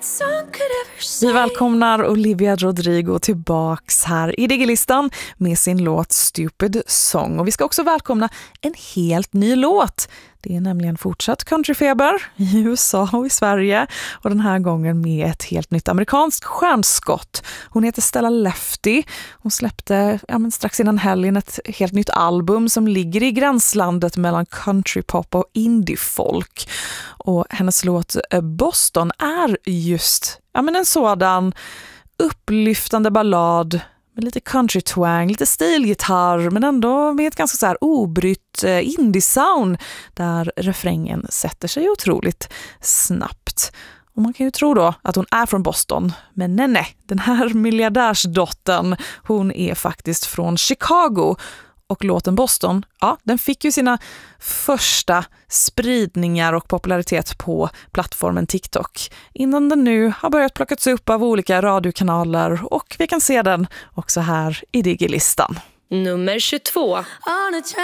Vi välkomnar Olivia Rodrigo tillbaks här i Digilistan med sin låt Stupid Song. Och vi ska också välkomna en helt ny låt. Det är nämligen fortsatt countryfeber i USA och i Sverige. Och den här gången med ett helt nytt amerikanskt stjärnskott. Hon heter Stella Lefty. Hon släppte strax innan helgen ett helt nytt album som ligger i gränslandet mellan countrypop och indiefolk. Och hennes låt Boston är just en sådan upplyftande ballad med lite country-twang, lite stilgitarr men ändå med ett ganska så här obrytt indie-sound där refrängen sätter sig otroligt snabbt. Och man kan ju tro då att hon är från Boston, men nej, den här miljardärsdottern, hon är faktiskt från Chicago. Och låten Boston, den fick ju sina första spridningar och popularitet på plattformen TikTok. Innan den nu har börjat plockas upp av olika radiokanaler och vi kan se den också här i Digilistan. Nummer 22.